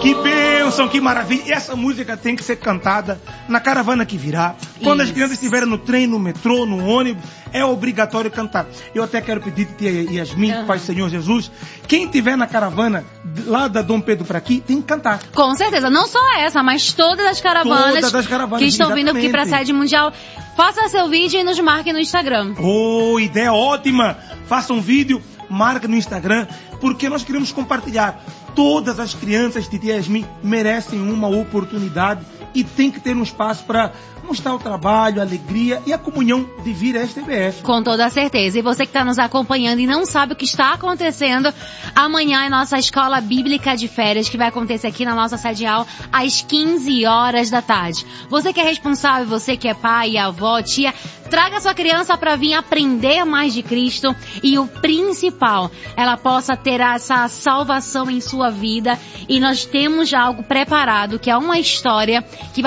Que bênção, que maravilha. E essa música tem que ser cantada na caravana que virá. Quando as crianças estiverem no trem, no metrô, no ônibus, é obrigatório cantar. Eu até quero pedir, tia Yasmin, Pai Senhor Jesus, quem estiver na caravana lá da Dom Pedro para aqui, tem que cantar. Com certeza, não só essa, mas todas as caravanas, que estão vindo aqui para a sede mundial. Faça seu vídeo e nos marque no Instagram. Oh, ideia ótima! Faça um vídeo, marca no Instagram, porque nós queremos compartilhar. Todas as crianças de Tia Yasmin merecem uma oportunidade e tem que ter um espaço para mostrar o trabalho, a alegria e a comunhão de vir a esta EBF. Com toda certeza. E você que está nos acompanhando e não sabe o que está acontecendo, amanhã é nossa escola bíblica de férias, que vai acontecer aqui na nossa sedial às 15 horas da tarde. Você que é responsável, você que é pai, avó, tia, traga sua criança para vir aprender mais de Cristo e o principal, ela possa ter essa salvação em sua vida. E nós temos já algo preparado, que é uma história que vai